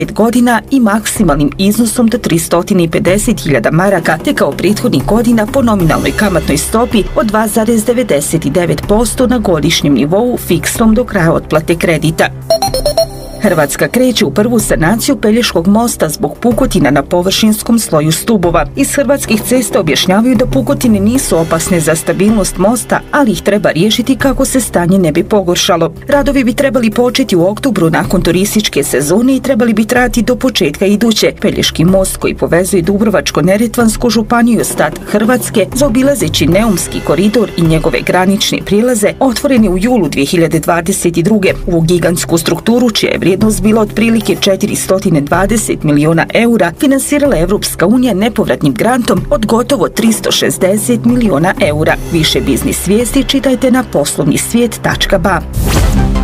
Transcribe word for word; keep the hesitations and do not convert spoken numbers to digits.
godina i maksimalnim iznosom do tristo pedeset hiljada maraka, te kao prethodnih godina po nominalnoj kamatnoj stopi od dva zarez devedeset devet posto na godišnjem nivou fiksnom do kraja otplate kredita. Hrvatska kreće u prvu sanaciju Pelješkog mosta zbog pukotina na površinskom sloju stubova. Iz Hrvatskih cesta objašnjavaju da pukotine nisu opasne za stabilnost mosta, ali ih treba riješiti kako se stanje ne bi pogoršalo. Radovi bi trebali početi u oktobru nakon turističke sezone i trebali bi trajati do početka iduće. Pelješki most koji povezuje Dubrovačko-neretvansku županiju i ostatak Hrvatske, zaobilazeći Neumski koridor i njegove granične prijelaze, otvoren je u julu dvije hiljade dvadeset druge. Ovu gigantsku strukturu, čija je vrijednost bila otprilike četiristo dvadeset miliona eura, finansirala Evropska unija nepovratnim grantom od gotovo tristo šezdeset miliona eura. Više biznis vijesti čitajte na poslovni svijet tačka ba.